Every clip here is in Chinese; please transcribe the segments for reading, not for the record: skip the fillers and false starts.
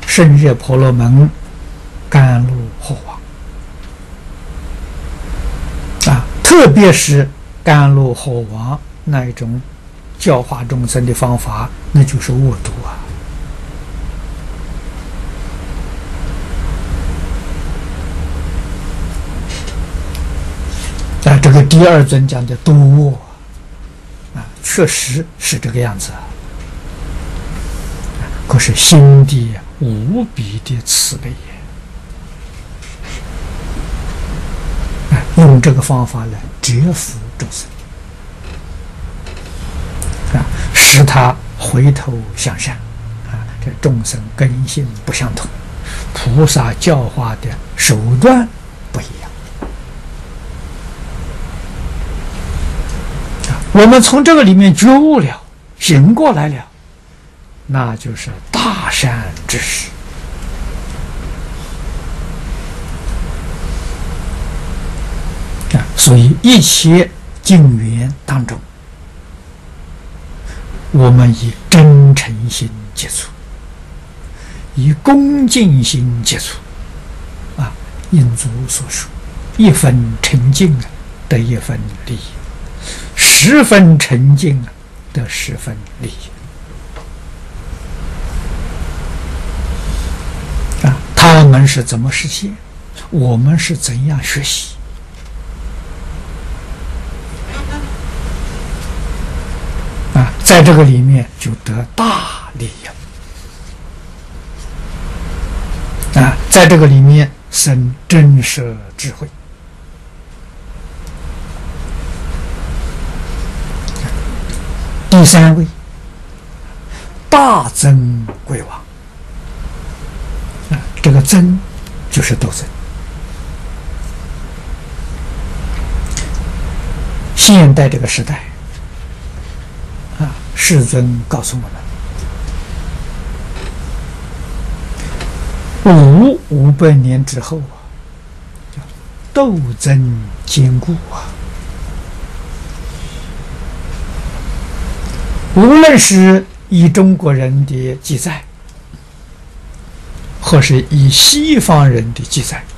胜热婆罗门、甘露火王特别是甘露火王那一种教化众生的方法，那就是恶毒这个第二尊讲的多恶确实是这个样子可是心地无比的慈悲用这个方法来折服众生使他回头向善这众生根性不相同，菩萨教化的手段不一样我们从这个里面觉悟了，醒过来了，那就是大善之时所以一切境缘当中，我们以真诚心接触，以恭敬心接触印祖所说，一分沉静得一分利益，10分沉静得10分利益他们是怎么实现，我们是怎样学习在这个里面就得大利益在这个里面生真实智慧第三位大增贵王这个增就是斗争现代这个时代世尊告诉我们500年之后叫斗争坚固无论是以中国人的记载或是以西方人的记载，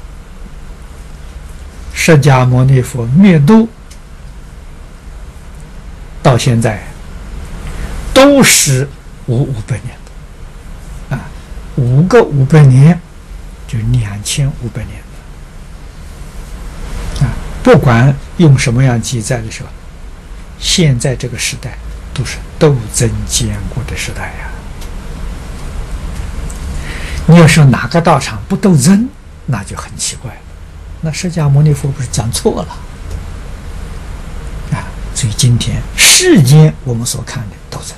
释迦牟尼佛灭度到现在都是500年5个500年就2500年不管用什么样记载的时候，现在这个时代都是斗争坚固的时代你要说哪个道场不斗争，那就很奇怪了。那释迦牟尼佛不是讲错了所以今天世间我们所看的斗争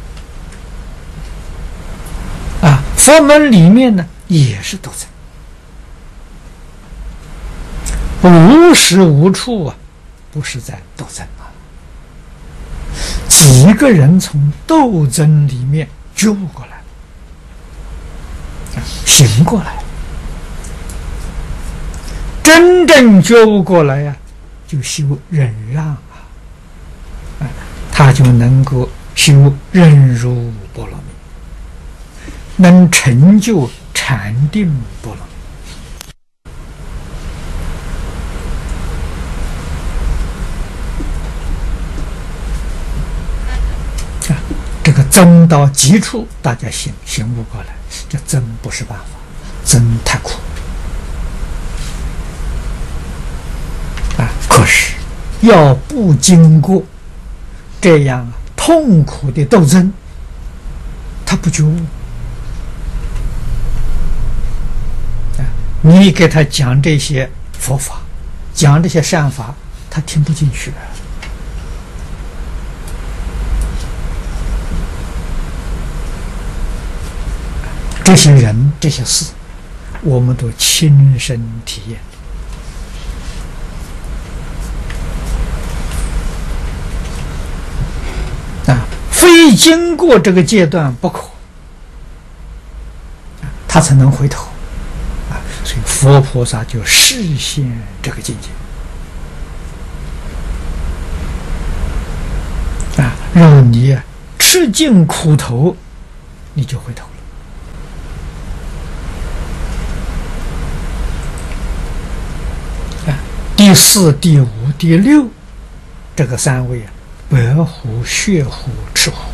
佛门里面呢也是斗争，无时无处不是在斗争几个人从斗争里面觉悟过来，醒过来，真正觉悟过来就修忍让他就能够修忍辱波罗蜜，能成就禅定波罗蜜这个增到极处，大家醒悟过来，这增不是办法，增太苦可是要不经过这样痛苦的斗争，他不觉悟你给他讲这些佛法，讲这些善法，他听不进去这些人这些事我们都亲身体验非经过这个阶段不可他才能回头所以佛菩萨就示现这个境界让你吃尽苦头，你就回头第四、第五、第六这个三位啊，白虎、血虎、赤虎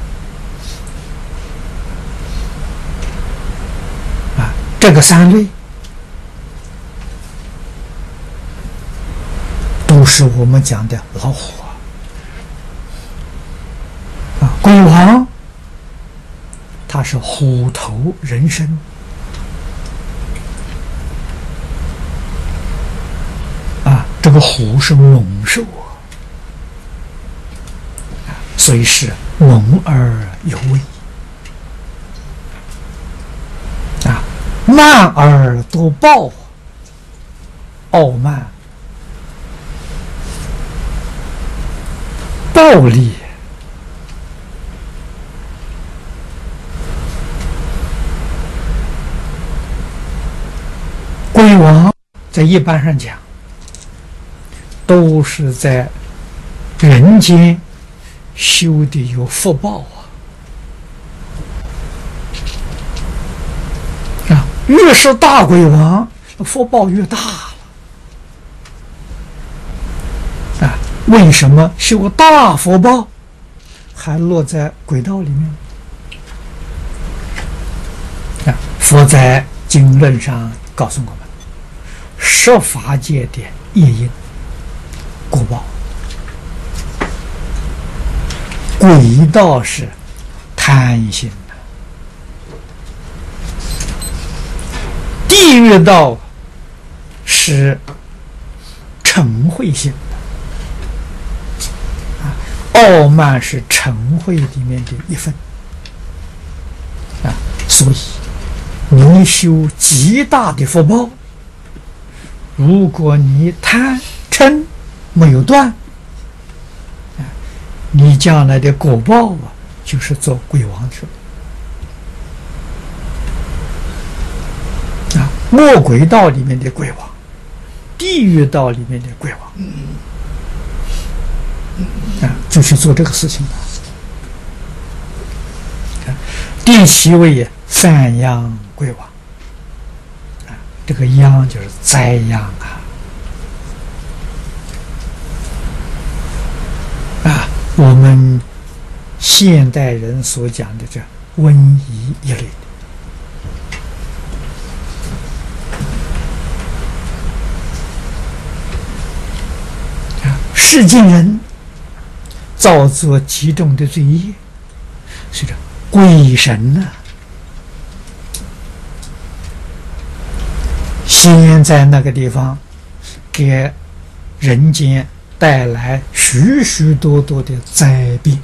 啊，这个三类都是我们讲的老虎啊。鬼王他是虎头人身啊，这个虎是猛兽啊，所以是猛而有威啊，慢而多暴，傲慢、暴力。鬼王在一般上讲，都是在人间修的有福报啊，越是大鬼王，福报越大了啊。为什么修大福报还落在鬼道里面啊？佛在经论上告诉我们，十法界的业因果报，鬼道是贪心的，地狱道是嗔恚心的，傲慢是嗔恚里面的一份啊，所以你修极大的福报，如果你贪嗔没有断，你将来的果报啊，就是做鬼王去了啊！魔鬼道里面的鬼王，地狱道里面的鬼王啊，就是做这个事情的。第七位三殃鬼王啊，这个殃就是灾殃啊，我们现代人所讲的这瘟疫一类的啊，世间人造作极重的罪业，是这鬼神呢，先在那个地方给人间带来许许多多的灾病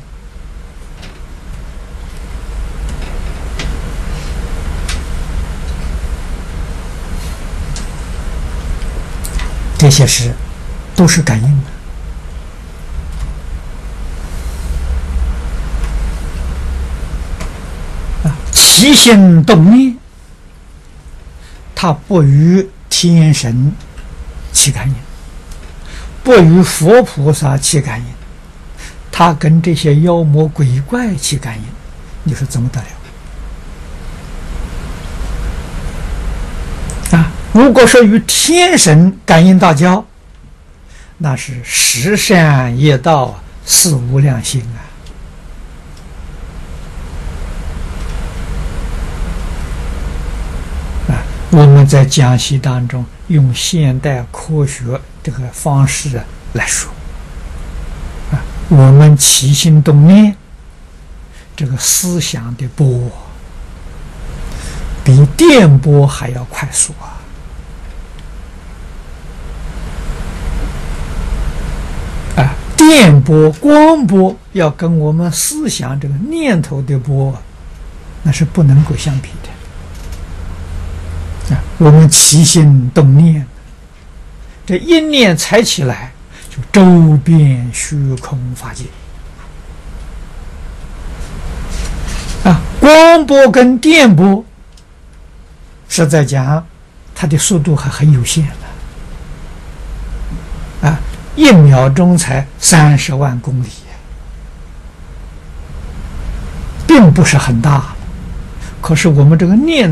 这些事都是感应的啊，起心动念，它不与天神起感应，不与佛菩萨起感应，他跟这些妖魔鬼怪起感应，你说怎么得了啊？如果说与天神感应道交，那是十善业道，四无量心啊！我们在讲习当中用现代科学这个方式来说啊，我们起心动念这个思想的波比电波还要快速啊！电波、光波要跟我们思想这个念头的波，那是不能够相比的啊！我们起心动念，这一念才起来，就周遍虚空法界啊！光波跟电波，实在讲，它的速度还很有限的啊！1秒钟才30万公里，并不是很大。可是我们这个念